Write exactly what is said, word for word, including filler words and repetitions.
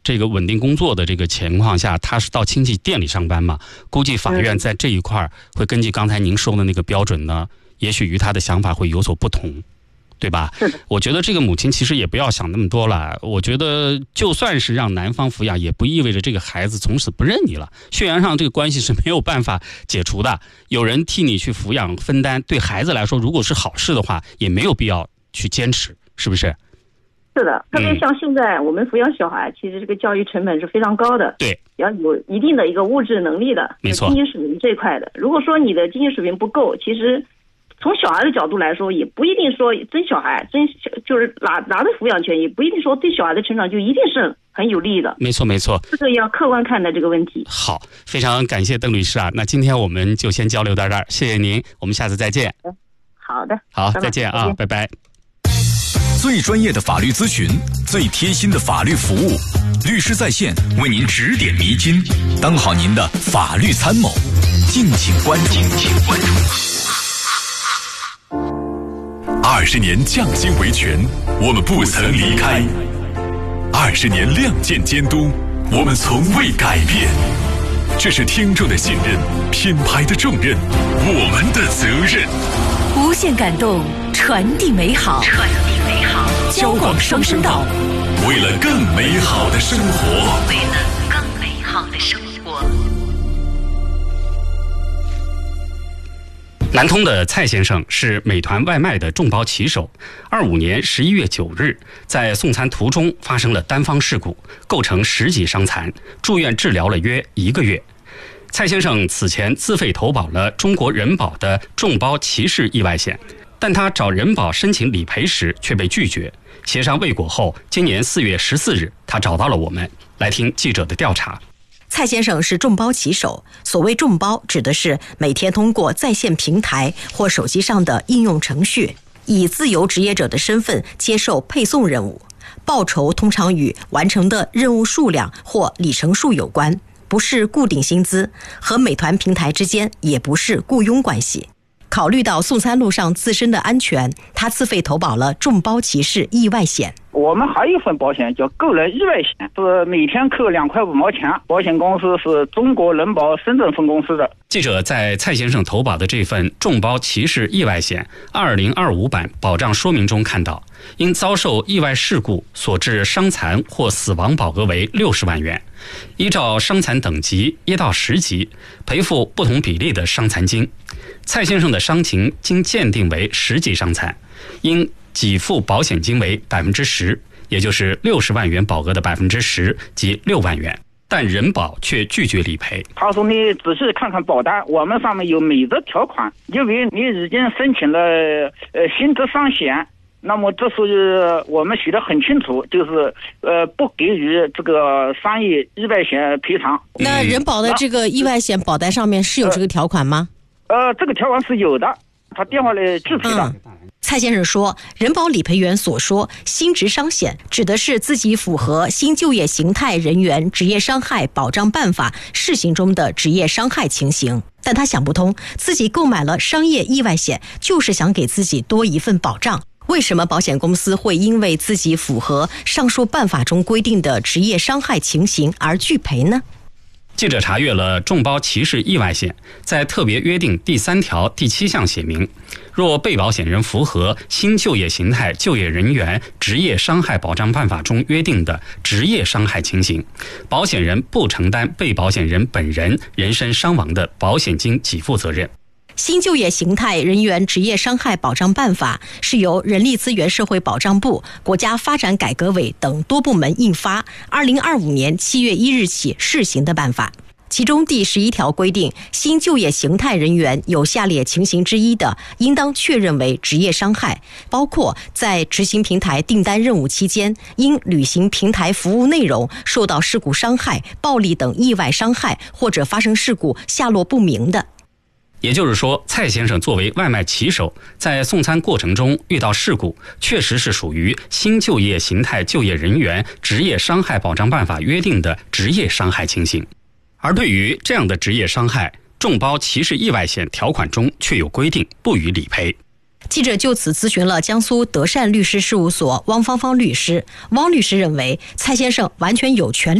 这个稳定工作的这个情况下，他是到亲戚店里上班嘛，估计法院在这一块会根据刚才您说的那个标准呢，也许与他的想法会有所不同。对吧？我觉得这个母亲其实也不要想那么多了。我觉得就算是让男方抚养，也不意味着这个孩子从此不认你了。血缘上这个关系是没有办法解除的。有人替你去抚养分担，对孩子来说，如果是好事的话，也没有必要去坚持，是不是？ 是的，特别像现在我们抚养小孩，嗯、其实这个教育成本是非常高的。 对， 要有一定的一个物质能力的， 没错， 经济水平这一块的。如果说你的经济水平不够，其实。从小孩的角度来说，也不一定说争小孩，争就是拿拿着抚养权，也不一定说对小孩的成长就一定是很有利的。 没错，没错， 这个要客观看待这个问题。 好，非常感谢邓律师啊，那今天我们就先交流到这儿，谢谢您，我们下次再见。 好的， 好，再见啊，拜拜。 最专业的法律咨询，最贴心的法律服务，律师在线为您指点迷津，当好您的法律参谋，敬请关注。敬请关注。二十年匠心维权，我们不曾离开；二十年亮剑监督，我们从未改变。这是听众的信任，品牌的重任，我们的责任。 无限感动，传递美好，传递美好。交广双声道， 为了更美好的生活， 为了更美好的生活。 南通的蔡先生是美团外卖的众包骑手。二五年十一月九日，在送餐途中发生了单方事故，构成十级伤残，住院治疗了约一个月。蔡先生此前自费投保了中国人保的众包骑士意外险，但他找人保申请理赔时却被拒绝。协商未果后，今年四月十四日，他找到了我们，来听记者的调查。 蔡先生是众包骑手，所谓众包指的是每天通过在线平台或手机上的应用程序，以自由职业者的身份接受配送任务，报酬通常与完成的任务数量或里程数有关，不是固定薪资，和美团平台之间也不是雇佣关系。考虑到送餐路上自身的安全，他自费投保了众包骑士意外险。 我们还有一份保险叫个人意外险，是每天扣两块五毛钱，保险公司是中国人保深圳分公司的。 记者在蔡先生投保的这份众包骑士意外险二零二五版保障说明中看到，因遭受意外事故所致伤残或死亡保额为六十万元，依照伤残等级一到十级赔付不同比例的伤残金。蔡先生的伤情经鉴定为十级伤残，应给付保险金为百分之十，也就是六十万元保额的百分之十即六万元，但人保却拒绝理赔。 他说：“你仔细看看保单，我们上面有每则条款，因为你已经申请了呃薪资伤险，那么这是我们写的很清楚，就是呃不给予这个商业意外险赔偿。” 那人保的这个意外险保单上面是有这个条款吗？ 呃，这个条款是有的，他电话来具体的。 嗯蔡先生说，人保理赔员所说新职伤险指的是自己符合新就业形态人员职业伤害保障办法试行中的职业伤害情形，但他想不通，自己购买了商业意外险就是想给自己多一份保障，为什么保险公司会因为自己符合上述办法中规定的职业伤害情形而拒赔呢？ 记者查阅了众包骑士意外险在特别约定第三条第七项写明，若被保险人符合新就业形态就业人员职业伤害保障办法中约定的职业伤害情形，保险人不承担被保险人本人人身伤亡的保险金给付责任。 新就业形态人员职业伤害保障办法是由人力资源社会保障部、国家发展改革委等多部门印发，二零二五年七月一日起试行的办法。其中第十一条规定，新就业形态人员有下列情形之一的，应当确认为职业伤害，包括在执行平台订单任务期间，因履行平台服务内容受到事故伤害、暴力等意外伤害，或者发生事故下落不明的。 也就是说，蔡先生作为外卖骑手，在送餐过程中遇到事故，确实是属于新就业形态就业人员职业伤害保障办法约定的职业伤害情形。而对于这样的职业伤害，众包骑士意外险条款中却有规定不予理赔。 记者就此咨询了江苏德善律师事务所汪芳芳律师。汪律师认为，蔡先生完全有权利